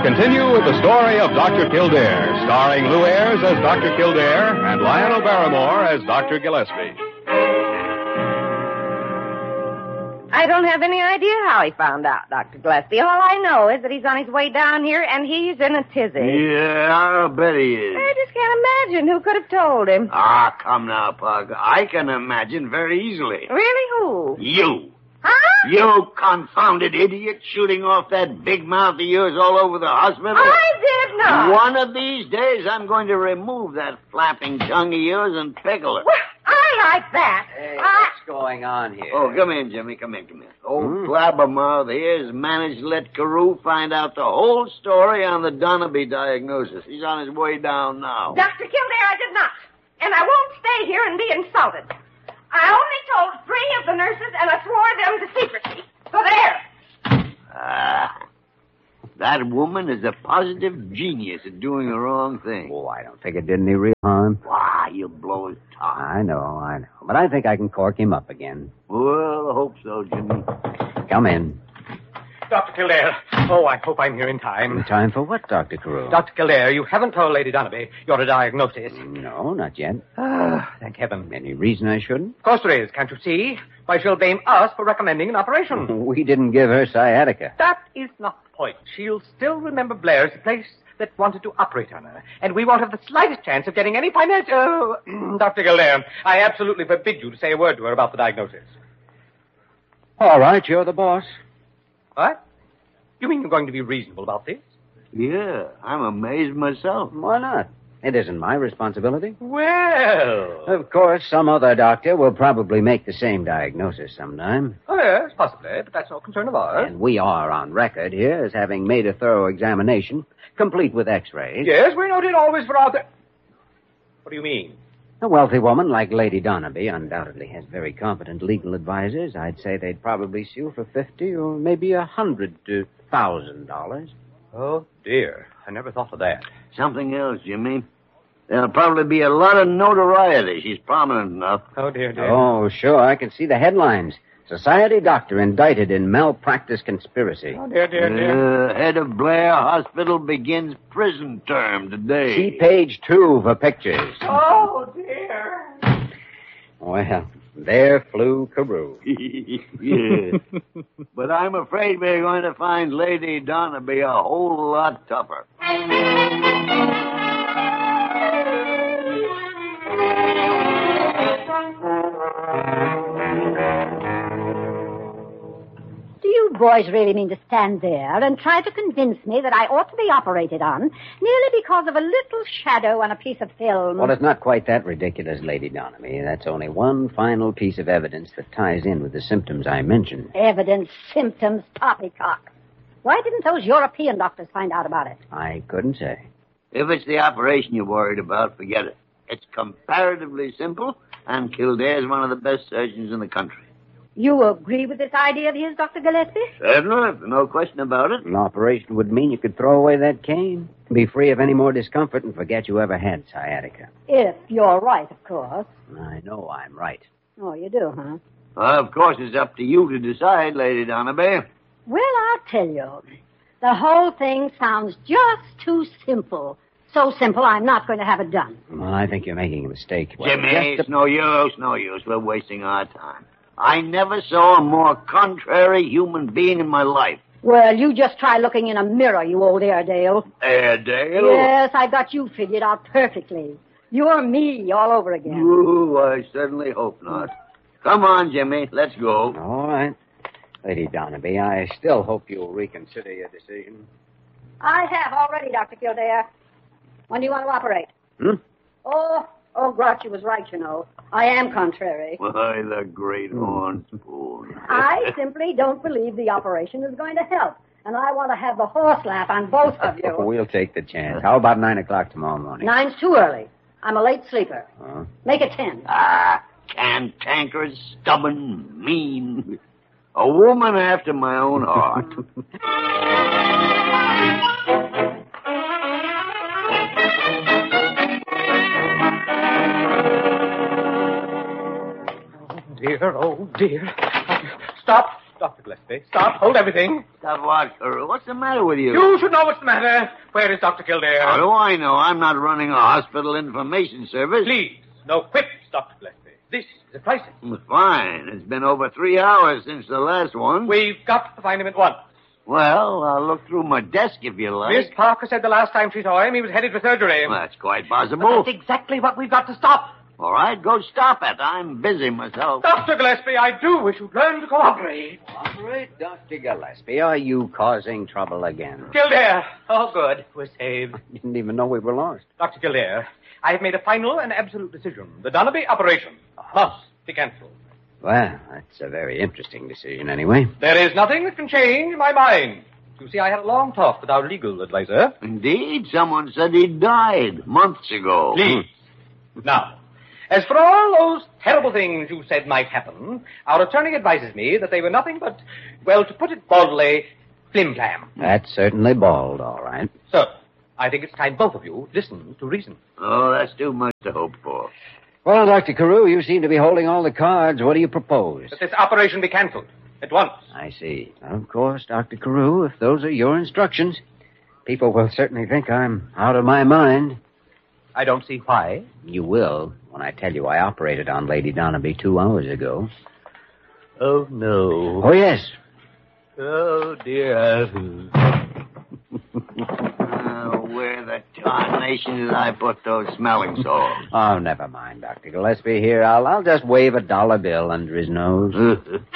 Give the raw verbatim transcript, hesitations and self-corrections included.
continue with the story of Doctor Kildare, starring Lou Ayres as Doctor Kildare and Lionel Barrymore as Doctor Gillespie. I don't have any idea how he found out, Doctor Gillespie. All I know is that he's on his way down here, and he's in a tizzy. Yeah, I'll bet he is. I just can't imagine who could have told him. Ah, come now, Pug. I can imagine very easily. Really, who? You. Huh? You confounded idiot shooting off that big mouth of yours all over the hospital. I did not. One of these days, I'm going to remove that flapping tongue of yours and pickle it. Well, I like that. Hey, I... what's going on here? Oh, come in, Jimmy. Come in, come in. Old Hmm? Blabbermouth here has managed to let Carew find out the whole story on the Donaby diagnosis. He's on his way down now. Doctor Kildare, I did not. And I won't stay here and be insulted. I only told three of the nurses, and I swore them to secrecy. So there. Ah, that woman is a positive genius at doing the wrong thing. Oh, I don't think it did any real harm. Why, you blow his top. I know, I know. But I think I can cork him up again. Well, I hope so, Jimmy. Come in. Doctor Kildare. Oh, I hope I'm here in time. In time for what, Doctor Carew? Doctor Kildare, you haven't told Lady Donaby your diagnosis. No, not yet. Ah, thank heaven. Any reason I shouldn't? Of course there is, can't you see? Why, she'll blame us for recommending an operation. We didn't give her sciatica. That is not the point. She'll still remember Blair as the place that wanted to operate on her. And we won't have the slightest chance of getting any financial... Uh, Doctor Kildare, I absolutely forbid you to say a word to her about the diagnosis. All right, you're the boss. What? You mean you're going to be reasonable about this? Yeah, I'm amazed myself. Why not? It isn't my responsibility. Well... Of course, some other doctor will probably make the same diagnosis sometime. Oh, yes, possibly, but that's no concern of ours. And we are on record here as having made a thorough examination, complete with x-rays. Yes, we're noted always for our... Th- what do you mean? A wealthy woman like Lady Donaby undoubtedly has very competent legal advisors. I'd say they'd probably sue for fifty or maybe a hundred thousand dollars. Oh, dear. I never thought of that. Something else, Jimmy. There'll probably be a lot of notoriety. She's prominent enough. Oh, dear, dear. Oh, sure. I can see the headlines. Society doctor indicted in malpractice conspiracy. Oh, dear, dear, dear. Uh, head of Blair Hospital begins prison term today. See page two for pictures. Oh, dear. Well, there flew Carew. Yeah. But I'm afraid we're going to find Lady Donaby a whole lot tougher. Do you boys really mean to stand there and try to convince me that I ought to be operated on merely because of a little shadow on a piece of film? Well, it's not quite that ridiculous, Lady Donaby. That's only one final piece of evidence that ties in with the symptoms I mentioned. Evidence, symptoms, poppycock. Why didn't those European doctors find out about it? I couldn't say. If it's the operation you're worried about, forget it. It's comparatively simple, and Kildare's one of the best surgeons in the country. You agree with this idea of his, Doctor Gillespie? Certainly, no question about it. An operation would mean you could throw away that cane, be free of any more discomfort, and forget you ever had sciatica. If you're right, of course. I know I'm right. Oh, you do, huh? Well, of course, it's up to you to decide, Lady Donaby. Well, I'll tell you. The whole thing sounds just too simple. So simple, I'm not going to have it done. Well, I think you're making a mistake. Jimmy, Just it's no use, no use. We're wasting our time. I never saw a more contrary human being in my life. Well, you just try looking in a mirror, you old Airedale. Airedale? Yes, I got you figured out perfectly. You're me all over again. Ooh, I certainly hope not. Come on, Jimmy, let's go. All right. Lady Donaby, I still hope you'll reconsider your decision. I have already, Doctor Kildare. When do you want to operate? Hmm? Oh, oh, Grouchy was right, you know. I am contrary. Why, the great horn spoon. I simply don't believe the operation is going to help. And I want to have the horse laugh on both of you. We'll take the chance. How about nine o'clock tomorrow morning? Nine's too early. I'm a late sleeper. Huh? Make it ten. Ah, cantankerous, stubborn, mean. A woman after my own heart. Dear, oh, dear. Stop, Doctor Gillespie. Stop. Hold everything. Of what, Carew? What's the matter with you? You should know what's the matter. Where is Doctor Kildare? How do I know? I'm not running a hospital information service. Please, no quips, Doctor Gillespie. This is a crisis. Fine. It's been over three hours since the last one. We've got to find him at once. Well, I'll look through my desk if you like. Miss Parker said the last time she saw him, he was headed for surgery. Well, that's quite possible. That's exactly what we've got to stop. All right, go stop it. I'm busy myself. Doctor Gillespie, I do wish you'd learn to cooperate. Cooperate, Doctor Gillespie? Are you causing trouble again? Kildare. Oh, good. We're saved. I didn't even know we were lost. Doctor Kildare, I have made a final and absolute decision. The Donaby operation must be cancelled. Well, that's a very interesting decision anyway. There is nothing that can change my mind. You see, I had a long talk with our legal advisor. Indeed, someone said he died months ago. Please. Now, as for all those terrible things you said might happen, our attorney advises me that they were nothing but, well, to put it baldly, flim-flam. That's certainly bald, all right. So, I think it's time both of you listen to reason. Oh, that's too much to hope for. Well, Doctor Carew, you seem to be holding all the cards. What do you propose? That this operation be cancelled at once. I see. Of course, Doctor Carew, if those are your instructions, people will certainly think I'm out of my mind. I don't see why. You will when I tell you I operated on Lady Donaby two hours ago. Oh, no. Oh, yes. Oh, dear. Uh, where the tarnation did I put those smelling salts? Oh, never mind, Doctor Gillespie. Here, I'll, I'll just wave a dollar bill under his nose.